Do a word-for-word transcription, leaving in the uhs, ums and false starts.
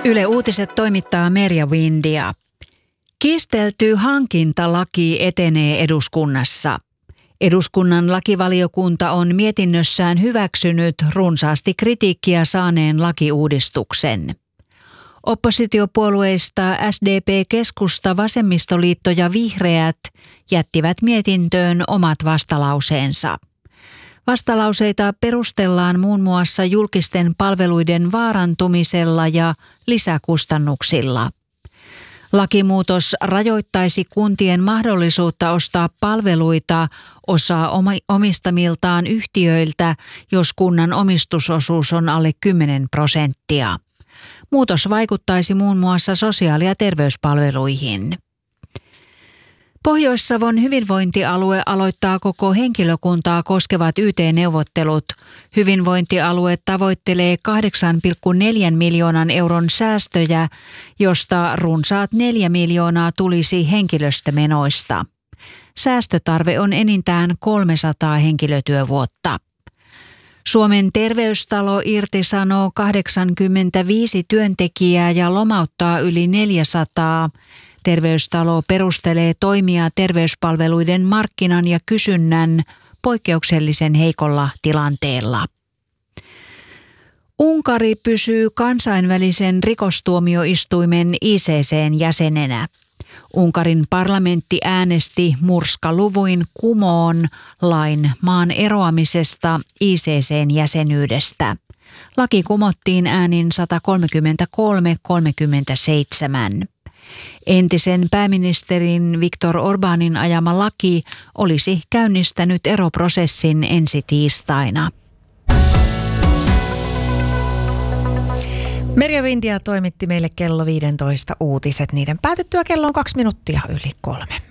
Yle Uutiset toimittaa Merja Windia. Kiistelty hankintalaki etenee eduskunnassa. Eduskunnan lakivaliokunta on mietinnössään hyväksynyt runsaasti kritiikkiä saaneen lakiuudistuksen. Oppositiopuolueista S D P, Keskusta, Vasemmistoliitto ja Vihreät jättivät mietintöön omat vastalauseensa. Vastalauseita perustellaan muun muassa julkisten palveluiden vaarantumisella ja lisäkustannuksilla. Lakimuutos rajoittaisi kuntien mahdollisuutta ostaa palveluita osaa omistamiltaan yhtiöiltä, jos kunnan omistusosuus on alle kymmenen prosenttia. Muutos vaikuttaisi muun muassa sosiaali- ja terveyspalveluihin. Pohjois-Savon hyvinvointialue aloittaa koko henkilökuntaa koskevat Y T-neuvottelut. Hyvinvointialue tavoittelee kahdeksan pilkku neljä miljoonan euron säästöjä, josta runsaat neljä miljoonaa tulisi henkilöstömenoista. Säästötarve on enintään kolmesataa henkilötyövuotta. Suomen terveystalo irtisanoo kahdeksankymmentäviisi työntekijää ja lomauttaa yli neljäsataa. Terveystalo perustelee toimia terveyspalveluiden markkinan ja kysynnän poikkeuksellisen heikolla tilanteella. Unkari pysyy kansainvälisen rikostuomioistuimen I C C:n jäsenenä. Unkarin parlamentti äänesti murskaluvuin kumoon lain maan eroamisesta I C C:n jäsenyydestä. Laki kumottiin äänin sata kolmekymmentäkolme kolmekymmentäseitsemän. Entisen pääministerin Viktor Orbánin ajama laki olisi käynnistänyt eroprosessin ensi tiistaina. Merja Windia toimitti meille kello viisitoista uutiset. Niiden päätyttyä kello on kaksi minuuttia yli kolme.